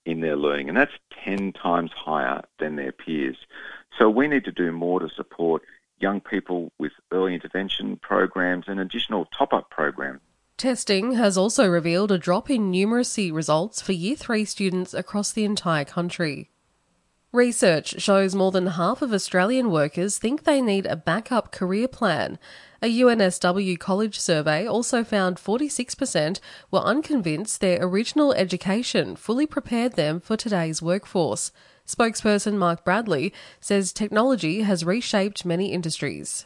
in their learning, and that's 10 times higher than their peers. So we need to do more to support young people with early intervention programs and additional top-up programs. Testing has also revealed a drop in numeracy results for Year 3 students across the entire country. Research shows more than half of Australian workers think they need a backup career plan. A UNSW college survey also found 46% were unconvinced their original education fully prepared them for today's workforce. Spokesperson Mark Bradley says technology has reshaped many industries.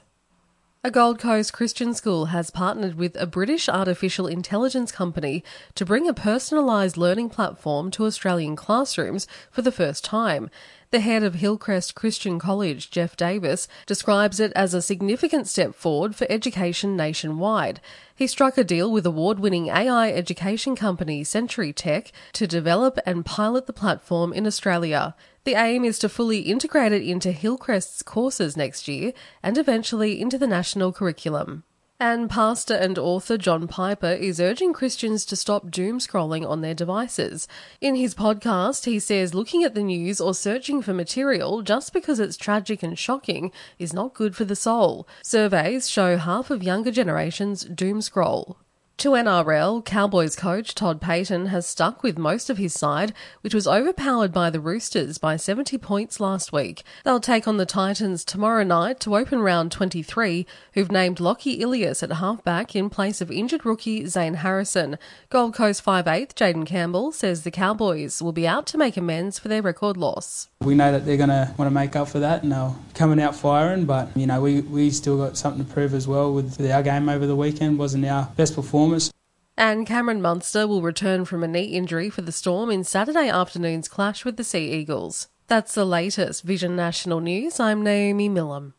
A Gold Coast Christian school has partnered with a British artificial intelligence company to bring a personalised learning platform to Australian classrooms for the first time. The head of Hillcrest Christian College, Jeff Davis, describes it as a significant step forward for education nationwide. He struck a deal with award-winning AI education company Century Tech to develop and pilot the platform in Australia. The aim is to fully integrate it into Hillcrest's courses next year and eventually into the national curriculum. And pastor and author John Piper is urging Christians to stop doom scrolling on their devices. In his podcast, he says looking at the news or searching for material just because it's tragic and shocking is not good for the soul. Surveys show half of younger generations doom scroll. To NRL, Cowboys coach Todd Payten has stuck with most of his side, which was overpowered by the Roosters by 70 points last week. They'll take on the Titans tomorrow night to open round 23, who've named Lockie Ilias at halfback in place of injured rookie Zane Harrison. Gold Coast 5'8" Jaden Campbell says the Cowboys will be out to make amends for their record loss. We know that they're going to want to make up for that and they're coming out firing, but we still got something to prove as well with our game over the weekend. Wasn't our best performance. And Cameron Munster will return from a knee injury for the Storm in Saturday afternoon's clash with the Sea Eagles. That's the latest Vision National News. I'm Naomi Millam.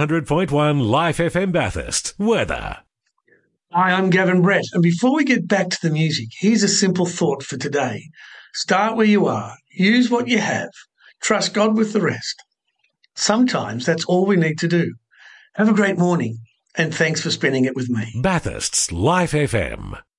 100.1 Life FM Bathurst. Weather. Hi, I'm Gavin Brett. And before we get back to the music, here's a simple thought for today. Start where you are. Use what you have. Trust God with the rest. Sometimes that's all we need to do. Have a great morning, and thanks for spending it with me. Bathurst's Life FM.